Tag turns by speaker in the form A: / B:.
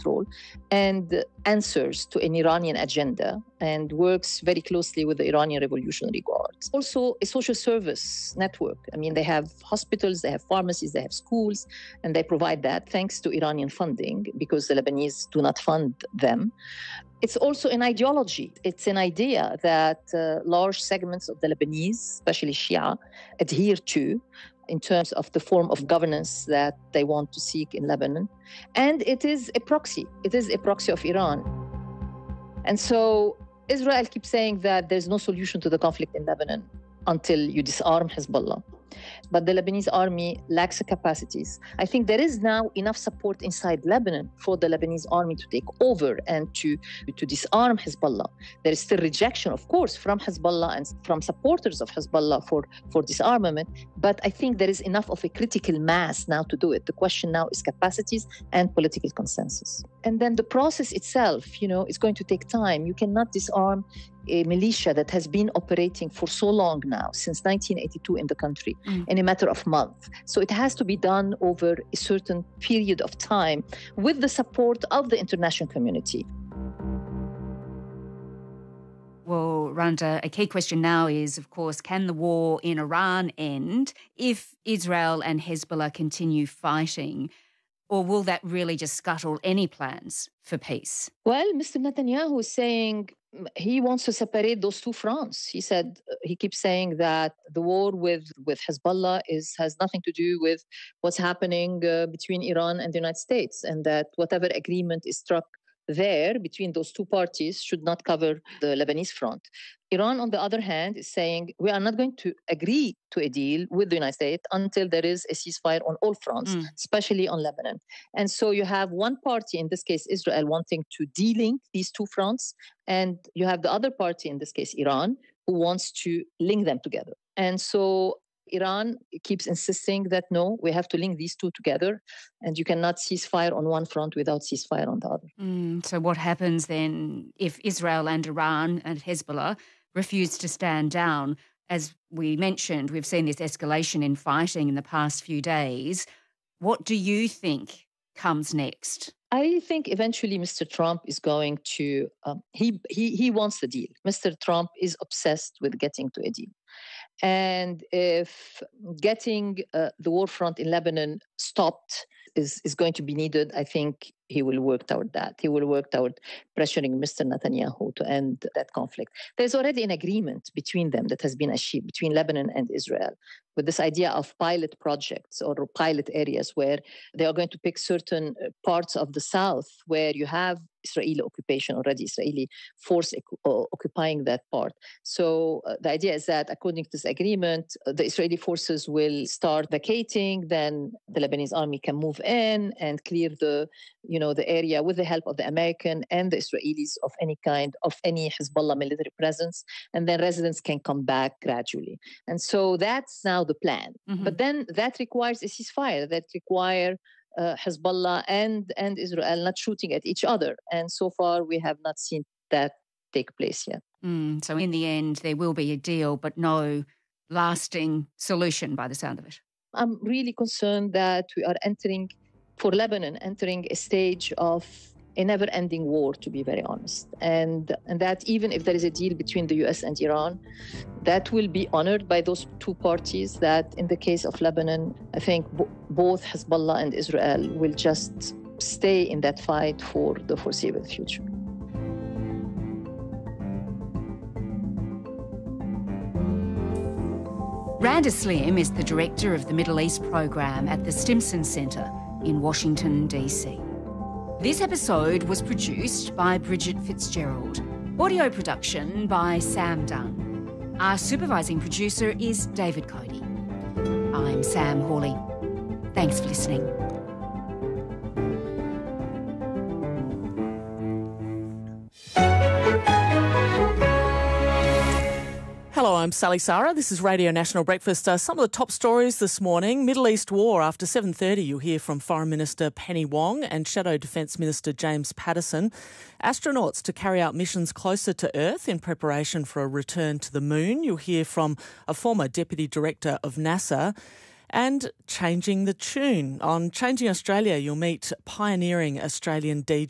A: control and answers to an Iranian agenda and works very closely with the Iranian Revolutionary Guards. Also, a social service network. I mean, they have hospitals, they have pharmacies, they have schools, and they provide that thanks to Iranian funding because the Lebanese do not fund them. It's also an ideology. It's an idea that large segments of the Lebanese, especially Shia, adhere to in terms of the form of governance that they want to seek in Lebanon. And it is a proxy. It is a proxy of Iran. And so Israel keeps saying that there's no solution to the conflict in Lebanon until you disarm Hezbollah. But the Lebanese army lacks the capacities. I think there is now enough support inside Lebanon for the Lebanese army to take over and to disarm Hezbollah. There is still rejection, of course, from Hezbollah and from supporters of Hezbollah for disarmament. But I think there is enough of a critical mass now to do it. The question now is capacities and political consensus. And then the process itself, is going to take time. You cannot disarm a militia that has been operating for so long now, since 1982 in the country, in a matter of months. So it has to be done over a certain period of time with the support of the international community.
B: Well, Randa, a key question now is, of course, can the war in Iran end if Israel and Hezbollah continue fighting? Or will that really just scuttle any plans for peace?
A: Well, Mr. Netanyahu is saying he wants to separate those two fronts. He keeps saying that the war with Hezbollah has nothing to do with what's happening between Iran and the United States, and that whatever agreement is struck there between those two parties should not cover the Lebanese front. Iran, on the other hand, is saying we are not going to agree to a deal with the United States until there is a ceasefire on all fronts, especially on Lebanon. And so you have one party, in this case Israel, wanting to de-link these two fronts, and you have the other party, in this case Iran, who wants to link them together. And so Iran keeps insisting that no, we have to link these two together, and you cannot cease fire on one front without ceasefire on the other.
B: So what happens then if Israel and Iran and Hezbollah refuse to stand down? As we mentioned, we've seen this escalation in fighting in the past few days. What do you think comes next?
A: I think eventually Mr. Trump is going to, he wants the deal. Mr. Trump is obsessed with getting to a deal. And if getting the war front in Lebanon stopped is going to be needed, I think he will work toward that. He will work toward pressuring Mr. Netanyahu to end that conflict. There's already an agreement between them that has been achieved, between Lebanon and Israel, with this idea of pilot projects or pilot areas where they are going to pick certain parts of the south where you have Israeli occupation already, Israeli force occupying that part. So the idea is that according to this agreement, the Israeli forces will start vacating, then the Lebanese army can move in and clear the area with the help of the American and the Israelis of any kind of any Hezbollah military presence, and then residents can come back gradually. And so that's now the plan. But then that requires a ceasefire, that requires Hezbollah and Israel not shooting at each other. And so far, we have not seen that take place yet.
B: So in the end, there will be a deal, but no lasting solution by the sound of it.
A: I'm really concerned that we are entering a stage of a never-ending war, to be very honest. And that even if there is a deal between the US and Iran, that will be honored by those two parties, that in the case of Lebanon, I think both Hezbollah and Israel will just stay in that fight for the foreseeable future.
B: Randa Slim is the director of the Middle East program at the Stimson Center in Washington, D.C. This episode was produced by Bridget Fitzgerald. Audio production by Sam Dunn. Our supervising producer is David Cody. I'm Sam Hawley. Thanks for listening.
C: Hello, I'm Sally Sara. This is Radio National Breakfast. Some of the top stories this morning. Middle East war. After 7:30, you'll hear from Foreign Minister Penny Wong and Shadow Defence Minister James Paterson. Astronauts to carry out missions closer to Earth in preparation for a return to the moon. You'll hear from a former Deputy Director of NASA. And changing the tune. On Changing Australia, you'll meet pioneering Australian DJ